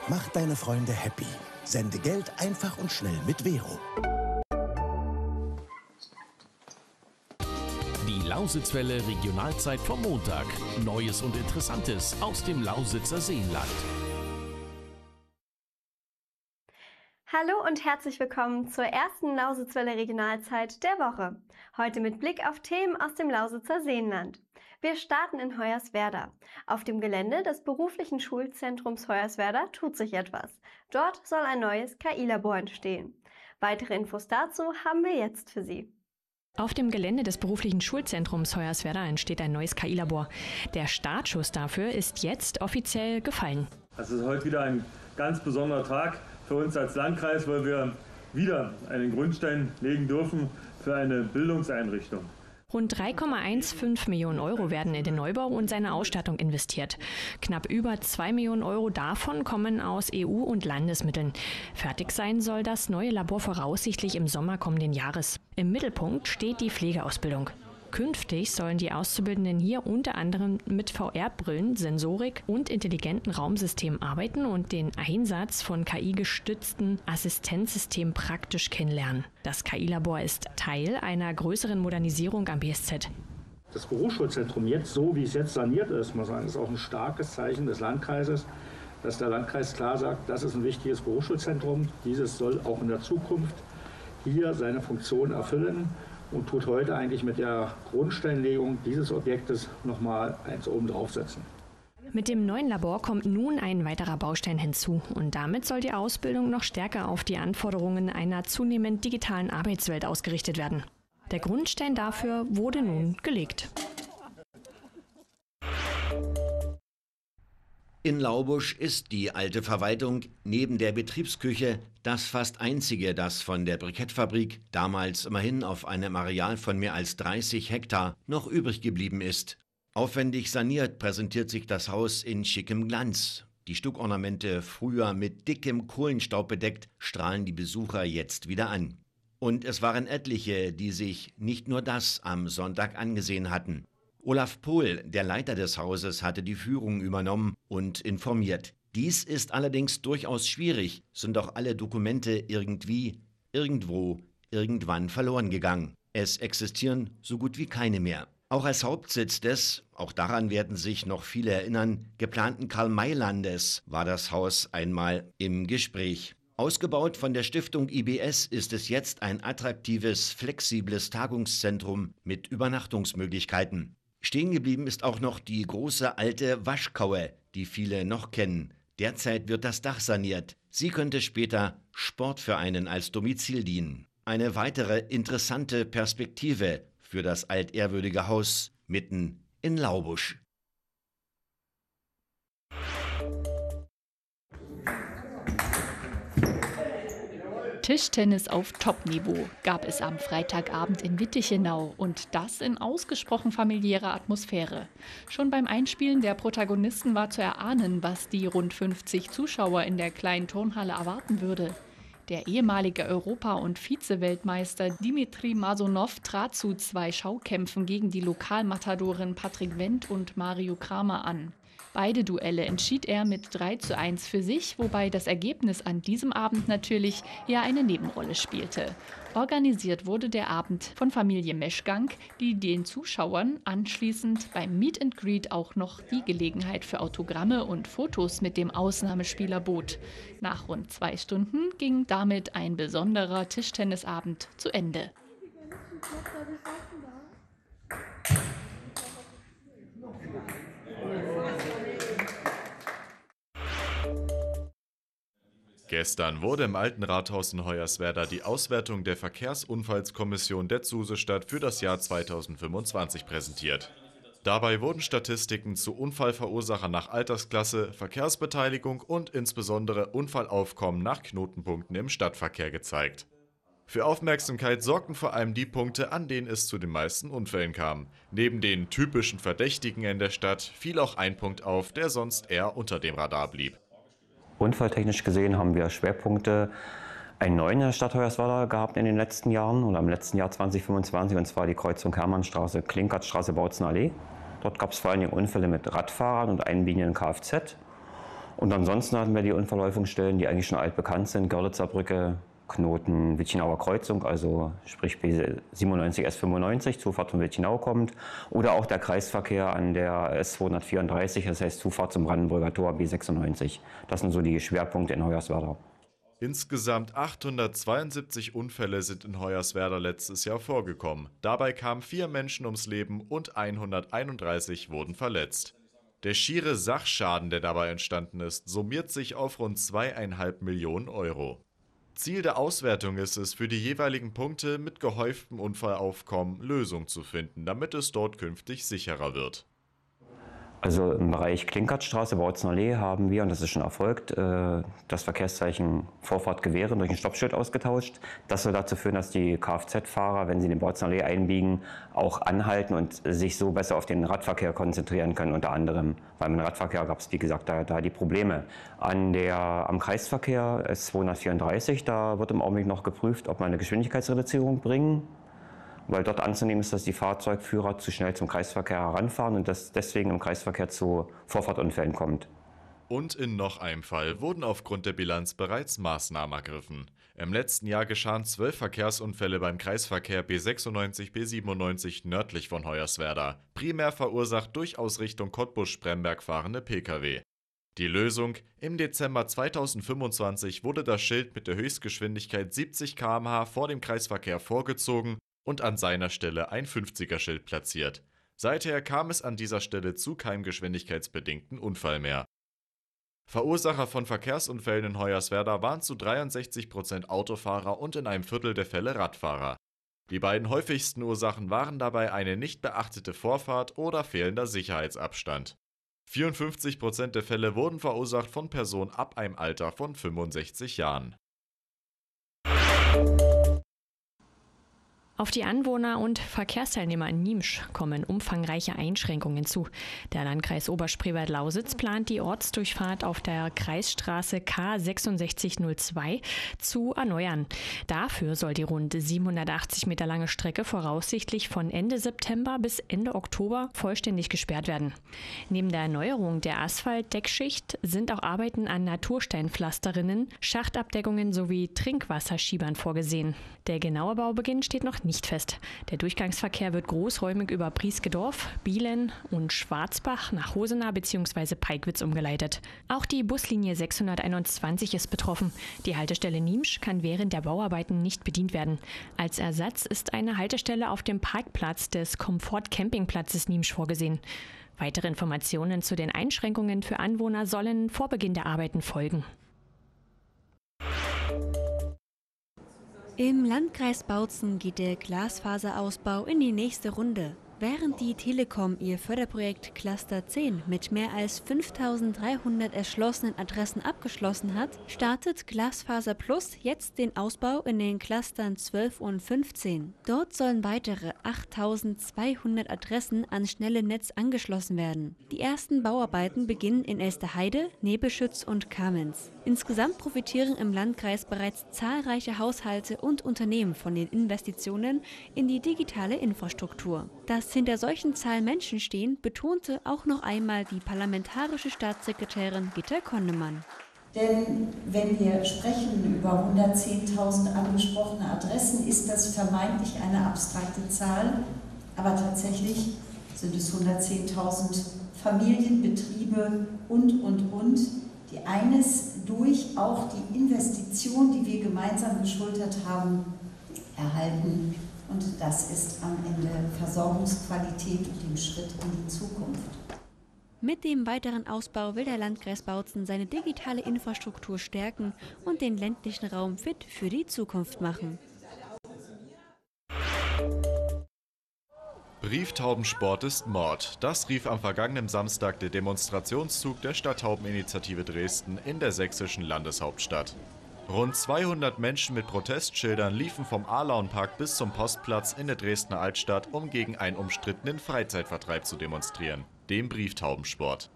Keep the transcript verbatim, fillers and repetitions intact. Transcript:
Mach deine Freunde happy. Sende Geld einfach und schnell mit Vero. Die Lausitzwelle Regionalzeit vom Montag. Neues und Interessantes aus dem Lausitzer Seenland. Hallo und herzlich willkommen zur ersten Lausitzwelle Regionalzeit der Woche. Heute mit Blick auf Themen aus dem Lausitzer Seenland. Wir starten in Hoyerswerda. Auf dem Gelände des beruflichen Schulzentrums Hoyerswerda tut sich etwas. Dort soll ein neues K I-Labor entstehen. Weitere Infos dazu haben wir jetzt für Sie. Auf dem Gelände des beruflichen Schulzentrums Hoyerswerda entsteht ein neues K I-Labor. Der Startschuss dafür ist jetzt offiziell gefallen. Es ist heute wieder ein ganz besonderer Tag für uns als Landkreis, weil wir wieder einen Grundstein legen dürfen für eine Bildungseinrichtung. Rund drei Komma fünfzehn Millionen Euro werden in den Neubau und seine Ausstattung investiert. Knapp über zwei Millionen Euro davon kommen aus E U- und Landesmitteln. Fertig sein soll das neue Labor voraussichtlich im Sommer kommenden Jahres. Im Mittelpunkt steht die Pflegeausbildung. Künftig sollen die Auszubildenden hier unter anderem mit V R-Brillen, Sensorik und intelligenten Raumsystemen arbeiten und den Einsatz von K I-gestützten Assistenzsystemen praktisch kennenlernen. Das K I-Labor ist Teil einer größeren Modernisierung am B S Z. Das Berufsschulzentrum jetzt, so wie es jetzt saniert ist, muss man sagen, ist auch ein starkes Zeichen des Landkreises, dass der Landkreis klar sagt, das ist ein wichtiges Berufsschulzentrum. Dieses soll auch in der Zukunft hier seine Funktion erfüllen. Und tut heute eigentlich mit der Grundsteinlegung dieses Objektes nochmal eins oben draufsetzen. Mit dem neuen Labor kommt nun ein weiterer Baustein hinzu und damit soll die Ausbildung noch stärker auf die Anforderungen einer zunehmend digitalen Arbeitswelt ausgerichtet werden. Der Grundstein dafür wurde nun gelegt. In Laubusch ist die alte Verwaltung neben der Betriebsküche das fast einzige, das von der Brikettfabrik, damals immerhin auf einem Areal von mehr als dreißig Hektar, noch übrig geblieben ist. Aufwendig saniert präsentiert sich das Haus in schickem Glanz. Die Stuckornamente, früher mit dickem Kohlenstaub bedeckt, strahlen die Besucher jetzt wieder an. Und es waren etliche, die sich nicht nur das am Sonntag angesehen hatten. Olaf Pohl, der Leiter des Hauses, hatte die Führung übernommen und informiert. Dies ist allerdings durchaus schwierig, sind doch alle Dokumente irgendwie, irgendwo, irgendwann verloren gegangen. Es existieren so gut wie keine mehr. Auch als Hauptsitz des, auch daran werden sich noch viele erinnern, geplanten Karl-May-Landes war das Haus einmal im Gespräch. Ausgebaut von der Stiftung I B S ist es jetzt ein attraktives, flexibles Tagungszentrum mit Übernachtungsmöglichkeiten. Stehen geblieben ist auch noch die große alte Waschkaue, die viele noch kennen. Derzeit wird das Dach saniert. Sie könnte später Sportvereinen als Domizil dienen. Eine weitere interessante Perspektive für das altehrwürdige Haus mitten in Laubusch. Tischtennis auf Top-Niveau gab es am Freitagabend in Wittichenau und das in ausgesprochen familiärer Atmosphäre. Schon beim Einspielen der Protagonisten war zu erahnen, was die rund fünfzig Zuschauer in der kleinen Turnhalle erwarten würde. Der ehemalige Europa- und Vize-Weltmeister Dimitri Masonow trat zu zwei Schaukämpfen gegen die Lokalmatadoren Patrick Wendt und Mario Kramer an. Beide Duelle entschied er mit drei zu eins für sich, wobei das Ergebnis an diesem Abend natürlich eher eine Nebenrolle spielte. Organisiert wurde der Abend von Familie Meschgang, die den Zuschauern anschließend beim Meet and Greet auch noch die Gelegenheit für Autogramme und Fotos mit dem Ausnahmespieler bot. Nach rund zwei Stunden ging damit ein besonderer Tischtennisabend zu Ende. Gestern wurde im Alten Rathaus in Hoyerswerda die Auswertung der Verkehrsunfallskommission der Zusestadt für das Jahr zweitausendfünfundzwanzig präsentiert. Dabei wurden Statistiken zu Unfallverursachern nach Altersklasse, Verkehrsbeteiligung und insbesondere Unfallaufkommen nach Knotenpunkten im Stadtverkehr gezeigt. Für Aufmerksamkeit sorgten vor allem die Punkte, an denen es zu den meisten Unfällen kam. Neben den typischen Verdächtigen in der Stadt fiel auch ein Punkt auf, der sonst eher unter dem Radar blieb. Unfalltechnisch gesehen haben wir Schwerpunkte einen neuen in der Stadt Hoyerswerda gehabt in den letzten Jahren oder im letzten Jahr zweitausendfünfundzwanzig, und zwar die Kreuzung Hermannstraße, Klinkertstraße, Bautzener Allee. Dort gab es vor allem Unfälle mit Radfahrern und einbiegenden Kfz. Und ansonsten hatten wir die Unverläufungsstellen, die eigentlich schon altbekannt sind. Görlitzer Brücke, Knoten Witchenauer Kreuzung, also sprich B siebenundneunzig S fünfundneunzig, Zufahrt von Witchenau kommt. Oder auch der Kreisverkehr an der S zweihundertvierunddreißig, das heißt Zufahrt zum Brandenburger Tor B sechsundneunzig. Das sind so die Schwerpunkte in Hoyerswerda. Insgesamt achthundertzweiundsiebzig Unfälle sind in Hoyerswerda letztes Jahr vorgekommen. Dabei kamen vier Menschen ums Leben und hunderteinunddreißig wurden verletzt. Der schiere Sachschaden, der dabei entstanden ist, summiert sich auf rund zweieinhalb Millionen Euro. Ziel der Auswertung ist es, für die jeweiligen Punkte mit gehäuftem Unfallaufkommen Lösungen zu finden, damit es dort künftig sicherer wird. Also im Bereich Klinkertstraße, Bautzener Allee haben wir, und das ist schon erfolgt, das Verkehrszeichen Vorfahrt gewähren durch ein Stoppschild ausgetauscht. Das soll dazu führen, dass die Kfz-Fahrer, wenn sie in den Bautzener Allee einbiegen, auch anhalten und sich so besser auf den Radverkehr konzentrieren können, unter anderem. Weil mit dem Radverkehr gab es, wie gesagt, da, da die Probleme. An der, am Kreisverkehr S zweihundertvierunddreißig, da wird im Augenblick noch geprüft, ob man eine Geschwindigkeitsreduzierung bringen. Weil dort anzunehmen ist, dass die Fahrzeugführer zu schnell zum Kreisverkehr heranfahren und dass deswegen im Kreisverkehr zu Vorfahrtunfällen kommt. Und in noch einem Fall wurden aufgrund der Bilanz bereits Maßnahmen ergriffen. Im letzten Jahr geschahen zwölf Verkehrsunfälle beim Kreisverkehr B sechsundneunzig B siebenundneunzig nördlich von Hoyerswerda, primär verursacht durch aus Richtung Cottbus-Spremberg fahrende Pkw. Die Lösung: Im Dezember zweitausendfünfundzwanzig wurde das Schild mit der Höchstgeschwindigkeit siebzig Kilometer pro Stunde vor dem Kreisverkehr vorgezogen und an seiner Stelle ein fünfziger-Schild platziert. Seither kam es an dieser Stelle zu keinem geschwindigkeitsbedingten Unfall mehr. Verursacher von Verkehrsunfällen in Hoyerswerda waren zu dreiundsechzig Prozent Autofahrer und in einem Viertel der Fälle Radfahrer. Die beiden häufigsten Ursachen waren dabei eine nicht beachtete Vorfahrt oder fehlender Sicherheitsabstand. vierundfünfzig Prozent der Fälle wurden verursacht von Personen ab einem Alter von fünfundsechzig Jahren. Auf die Anwohner und Verkehrsteilnehmer in Niemsch kommen umfangreiche Einschränkungen zu. Der Landkreis Oberspreewald-Lausitz plant die Ortsdurchfahrt auf der Kreisstraße K sechsundsechzig null zwei zu erneuern. Dafür soll die rund siebenhundertachtzig Meter lange Strecke voraussichtlich von Ende September bis Ende Oktober vollständig gesperrt werden. Neben der Erneuerung der Asphaltdeckschicht sind auch Arbeiten an Natursteinpflasterinnen, Schachtabdeckungen sowie Trinkwasserschiebern vorgesehen. Der genaue Baubeginn steht noch nicht fest. Der Durchgangsverkehr wird großräumig über Prieskedorf, Bielen und Schwarzbach nach Hosenau bzw. Peigwitz umgeleitet. Auch die Buslinie sechshunderteinundzwanzig ist betroffen. Die Haltestelle Niemsch kann während der Bauarbeiten nicht bedient werden. Als Ersatz ist eine Haltestelle auf dem Parkplatz des Komfort-Campingplatzes Niemsch vorgesehen. Weitere Informationen zu den Einschränkungen für Anwohner sollen vor Beginn der Arbeiten folgen. Im Landkreis Bautzen geht der Glasfaserausbau in die nächste Runde. Während die Telekom ihr Förderprojekt Cluster zehn mit mehr als fünftausenddreihundert erschlossenen Adressen abgeschlossen hat, startet Glasfaser Plus jetzt den Ausbau in den Clustern zwölf und fünfzehn. Dort sollen weitere achttausendzweihundert Adressen ans schnelle Netz angeschlossen werden. Die ersten Bauarbeiten beginnen in Elsterheide, Nebelschütz und Kamenz. Insgesamt profitieren im Landkreis bereits zahlreiche Haushalte und Unternehmen von den Investitionen in die digitale Infrastruktur. Dass hinter solchen Zahlen Menschen stehen, betonte auch noch einmal die parlamentarische Staatssekretärin Gitta Konnemann. Denn wenn wir sprechen über hundertzehntausend angesprochene Adressen, ist das vermeintlich eine abstrakte Zahl, aber tatsächlich sind es hundertzehntausend Familien, Betriebe und, und, und, die eines durch auch die Investition, die wir gemeinsam geschultert haben, erhalten. Und das ist am Ende Versorgungsqualität und den Schritt in die Zukunft. Mit dem weiteren Ausbau will der Landkreis Bautzen seine digitale Infrastruktur stärken und den ländlichen Raum fit für die Zukunft machen. Brieftaubensport ist Mord. Das rief am vergangenen Samstag der Demonstrationszug der Stadttaubeninitiative Dresden in der sächsischen Landeshauptstadt. Rund zweihundert Menschen mit Protestschildern liefen vom Alaunpark bis zum Postplatz in der Dresdner Altstadt, um gegen einen umstrittenen Freizeitvertreib zu demonstrieren, dem Brieftaubensport.